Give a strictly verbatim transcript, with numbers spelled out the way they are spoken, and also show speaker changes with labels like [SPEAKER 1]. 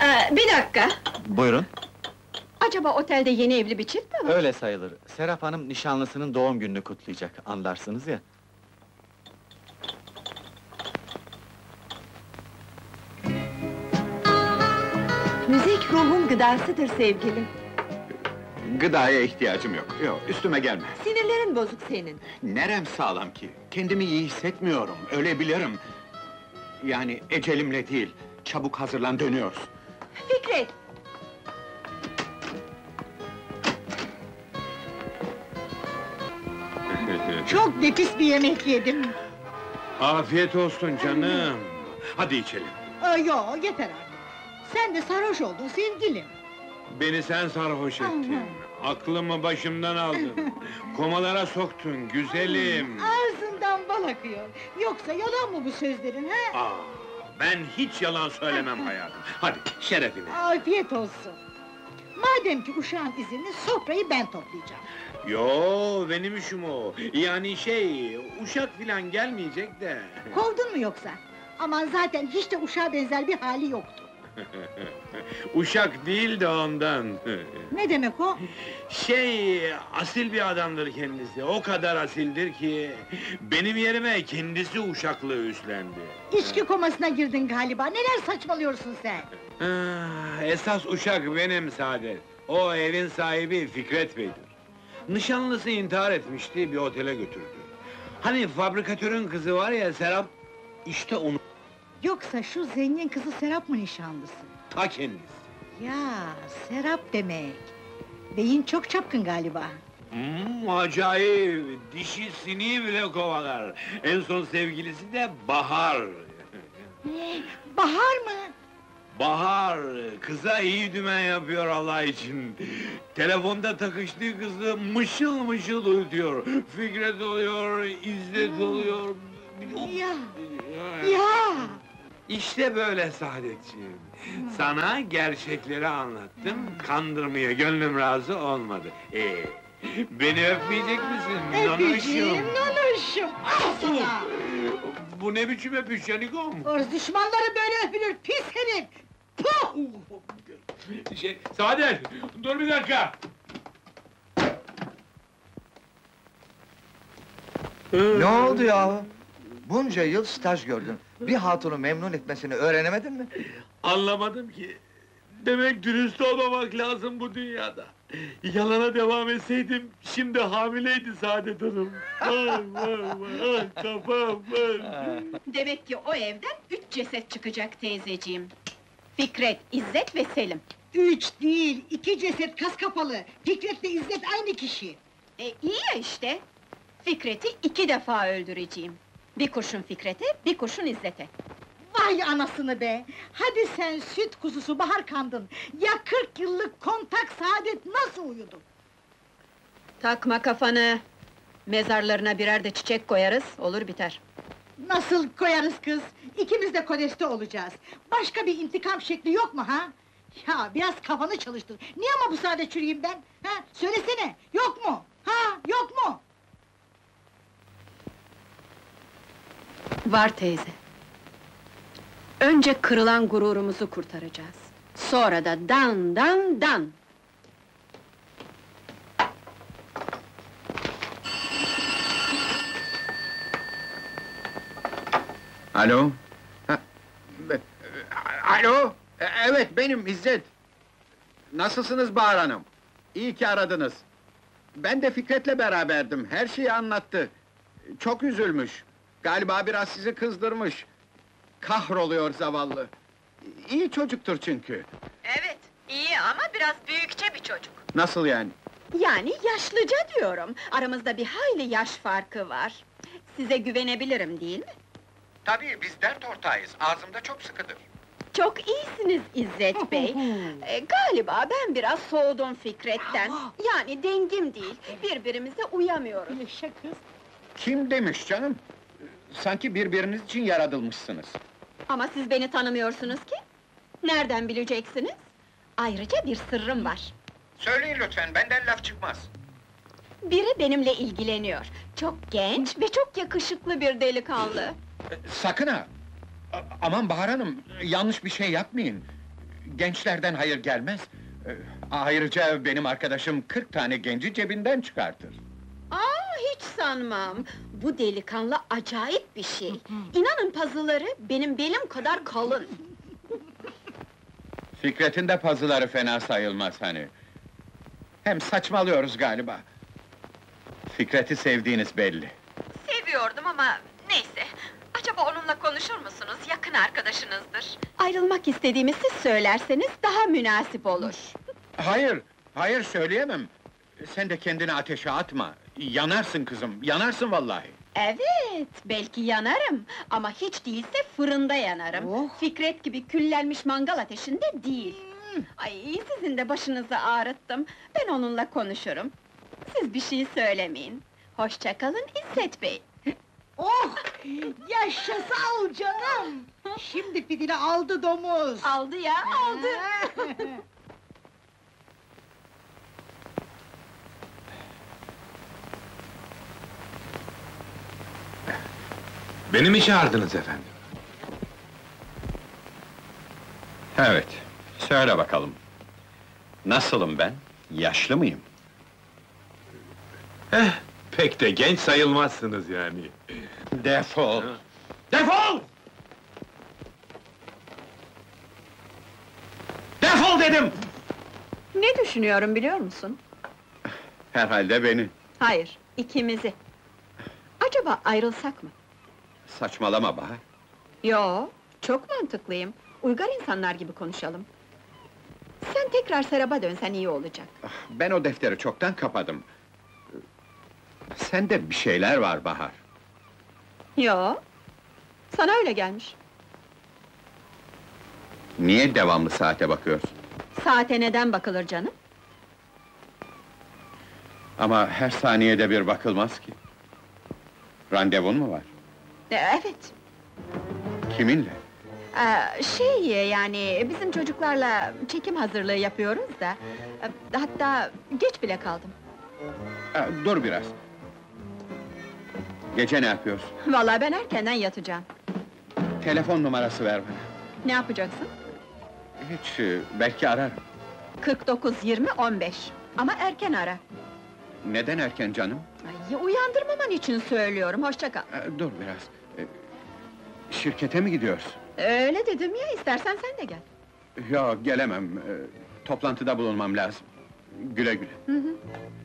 [SPEAKER 1] Ee, bir dakika!
[SPEAKER 2] Buyurun.
[SPEAKER 1] Acaba otelde yeni evli bir çift mi var?
[SPEAKER 2] Öyle sayılır. Serap Hanım nişanlısının doğum gününü kutlayacak, anlarsınız ya.
[SPEAKER 1] Müzik ruhun gıdasıdır sevgilim.
[SPEAKER 3] Gıdaya ihtiyacım yok. Yok, üstüme gelme.
[SPEAKER 1] Sinirlerin bozuk senin.
[SPEAKER 3] Nerem sağlam ki? Kendimi iyi hissetmiyorum, ölebilirim. Yani ecelimle değil, çabuk hazırlan, dönüyoruz.
[SPEAKER 1] Fikret!
[SPEAKER 4] Çok nefis bir yemek yedim.
[SPEAKER 5] Afiyet olsun canım. Hadi içelim.
[SPEAKER 4] Aa, yo, yeter artık. Sen de sarhoş oldun sevgilim.
[SPEAKER 5] Beni sen sarhoş ettin. Aklımı başımdan aldın. Komalara soktun güzelim.
[SPEAKER 4] Ağzından bal akıyor. Yoksa yalan mı bu sözlerin ha?
[SPEAKER 5] Aa, ben hiç yalan söylemem hayatım. Hadi şerefine.
[SPEAKER 4] Afiyet olsun. Madem ki uşağın izinli, sofrayı ben toplayacağım.
[SPEAKER 5] Yo, benim işim o. Yani şey, uşak filan gelmeyecek de.
[SPEAKER 4] Kovdun mu yoksa? Aman zaten hiç de uşağa benzer bir hali yoktu.
[SPEAKER 5] Uşak değil de ondan.
[SPEAKER 4] Ne demek o?
[SPEAKER 5] Şey, asil bir adamdır kendisi. O kadar asildir ki... ...benim yerime kendisi uşaklığı üstlendi.
[SPEAKER 4] İçki komasına girdin galiba, neler saçmalıyorsun sen?
[SPEAKER 5] Ah, esas uşak benim Saadet. O evin sahibi Fikret Bey'dir. Nişanlısı intihar etmişti, bir otele götürdü. Hani fabrikatörün kızı var ya Serap... ...işte onu,
[SPEAKER 4] Yoksa şu zengin kızı Serap mı nişanlısı?
[SPEAKER 5] ta kendisi.
[SPEAKER 4] Ya, Serap demek! Beyin çok çapkın galiba.
[SPEAKER 5] Hmm, acayip! Dişi sineği bile kovalar. En son sevgilisi de Bahar.
[SPEAKER 4] Ne? Bahar mı?
[SPEAKER 5] Bahar, kıza iyi dümen yapıyor Allah için. Telefonda takıştığı kızı mışıl mışıl uyutuyor. Fikret oluyor, İzzet oluyor...
[SPEAKER 4] Ya! Ya!
[SPEAKER 5] İşte böyle Saadetciğim. Sana gerçekleri anlattım, kandırmaya gönlüm razı olmadı. Ee, beni öpmeyecek misin?
[SPEAKER 4] Öpeceğim,
[SPEAKER 5] Nanoşum?
[SPEAKER 4] nanoşum! Al sana!
[SPEAKER 5] Bu ne biçim öpüş Yanikom?
[SPEAKER 4] Orz düşmanları böyle öpülür, pis herif! Puh!
[SPEAKER 5] Şey, Saadet, dur bir dakika!
[SPEAKER 6] Ne oldu yahu? Bunca yıl staj gördün. Bir hatunu memnun etmesini öğrenemedin mi?
[SPEAKER 5] Anlamadım ki. Demek dürüst olmamak lazım bu dünyada. Yalana devam etseydim, şimdi hamileydi Saadet Hanım. Vay vay vay, ah kafam vay!
[SPEAKER 1] Demek ki o evden üç ceset çıkacak teyzeciğim. Fikret, İzzet ve Selim.
[SPEAKER 4] Üç değil, iki ceset kas kapalı! Fikret'le İzzet aynı kişi!
[SPEAKER 1] E, iyi ya işte! Fikret'i iki defa öldüreceğim. Bir kurşun Fikret'e, bir kurşun İzzet'e.
[SPEAKER 4] Vay anasını be! Hadi sen süt kuzusu Bahar kandın! Ya kırk yıllık kontak Saadet nasıl uyudu?
[SPEAKER 1] Takma kafanı! Mezarlarına birer de çiçek koyarız, olur biter.
[SPEAKER 4] Nasıl koyarız kız? İkimiz de kodeste olacağız! Başka bir intikam şekli yok mu ha? Ya biraz kafanı çalıştır! Niye ama bu saadet çürüyeyim ben? Ha? Söylesene, yok mu? Ha, yok mu?
[SPEAKER 1] Var teyze. Önce kırılan gururumuzu kurtaracağız. Sonra da dan dan dan!
[SPEAKER 3] Alo? Ha, be- Alo? E- Evet, benim İzzet. Nasılsınız Bahar Hanım? İyi ki aradınız. Ben de Fikret'le beraberdim, her şeyi anlattı. Çok üzülmüş. Galiba biraz sizi kızdırmış. Kahroluyor zavallı. İyi çocuktur çünkü.
[SPEAKER 1] Evet, iyi ama biraz büyükçe bir çocuk.
[SPEAKER 3] Nasıl yani?
[SPEAKER 1] Yani yaşlıca diyorum. Aramızda bir hayli yaş farkı var. Size güvenebilirim değil mi?
[SPEAKER 3] Tabii, biz dert ortağıyız, ağzımda çok sıkıdır.
[SPEAKER 1] Çok iyisiniz İzzet Bey. Ee, galiba ben biraz soğudum Fikret'ten. Yani dengim değil, birbirimize uyamıyoruz.
[SPEAKER 4] Yaşa kız!
[SPEAKER 3] Kim demiş canım? Sanki birbiriniz için yaratılmışsınız.
[SPEAKER 1] Ama siz beni tanımıyorsunuz ki. Nereden bileceksiniz? Ayrıca bir sırrım var.
[SPEAKER 3] Söyleyin lütfen, benden laf çıkmaz.
[SPEAKER 1] Biri benimle ilgileniyor. Çok genç ve çok yakışıklı bir delikanlı.
[SPEAKER 3] Sakın ha! A- Aman Bahar Hanım, yanlış bir şey yapmayın. Gençlerden hayır gelmez. Ee, Ayrıca benim arkadaşım kırk tane genci cebinden çıkartır.
[SPEAKER 1] Aa, hiç sanmam. Bu delikanlı acayip bir şey. İnanın pazıları benim belim kadar kalın.
[SPEAKER 3] Fikret'in de pazıları fena sayılmaz hani. Hem saçmalıyoruz galiba. Fikret'i sevdiğiniz belli.
[SPEAKER 1] Seviyordum ama neyse. Acaba onunla konuşur musunuz? Yakın arkadaşınızdır. Ayrılmak istediğimi siz söylerseniz daha münasip olur.
[SPEAKER 3] Hayır, hayır söyleyemem. Sen de kendini ateşe atma. Yanarsın kızım, yanarsın vallahi.
[SPEAKER 1] Evet, belki yanarım ama hiç değilse fırında yanarım.
[SPEAKER 4] Oh!
[SPEAKER 1] Fikret gibi küllenmiş mangal ateşinde değil. Ay, sizin de başınızı ağrıttım. Ben onunla konuşurum. Siz bir şey söylemeyin. Hoşça kalın İzzet Bey.
[SPEAKER 4] Oh! Yaşa sağ ol canım! Şimdi fidini aldı domuz!
[SPEAKER 1] Aldı ya, aldı.
[SPEAKER 5] Beni mi çağırdınız efendim?
[SPEAKER 3] Evet, söyle bakalım. Nasılım ben? Yaşlı mıyım?
[SPEAKER 5] Eh, pek de genç sayılmazsınız yani.
[SPEAKER 3] Defol!
[SPEAKER 5] Defol! Defol dedim!
[SPEAKER 1] Ne düşünüyorum biliyor musun?
[SPEAKER 3] Herhalde beni.
[SPEAKER 1] Hayır, ikimizi. Acaba ayrılsak mı?
[SPEAKER 3] Saçmalama Bahar.
[SPEAKER 1] Yo, çok mantıklıyım. Uygar insanlar gibi konuşalım. Sen tekrar Serap'a dönsen iyi olacak.
[SPEAKER 3] Ah, ben o defteri çoktan kapadım. Sende bir şeyler var Bahar.
[SPEAKER 1] Yo, sana öyle gelmiş.
[SPEAKER 3] Niye devamlı saate bakıyorsun?
[SPEAKER 1] Saate neden bakılır canım?
[SPEAKER 3] Ama her saniyede bir bakılmaz ki. Randevun mu var?
[SPEAKER 1] E, evet.
[SPEAKER 3] Kiminle?
[SPEAKER 1] Ee, şey yani bizim çocuklarla çekim hazırlığı yapıyoruz da. e, Hatta geç bile kaldım.
[SPEAKER 3] Ha, dur biraz. Gece ne yapıyorsun?
[SPEAKER 1] Vallahi ben erkenden yatacağım.
[SPEAKER 3] Telefon numarası ver bana.
[SPEAKER 1] Ne yapacaksın?
[SPEAKER 3] Hiç, e, belki ararım.
[SPEAKER 1] kırk dokuz yirmi on beş. Ama erken ara.
[SPEAKER 3] Neden erken canım?
[SPEAKER 1] Ay, uyandırmaman için söylüyorum. Hoşça kal.
[SPEAKER 3] Ha, dur biraz. E, şirkete mi gidiyorsun?
[SPEAKER 1] Öyle dedim ya, istersen sen de gel.
[SPEAKER 3] Yok, gelemem. E, toplantıda bulunmam lazım. Güle güle.
[SPEAKER 1] Hı hı.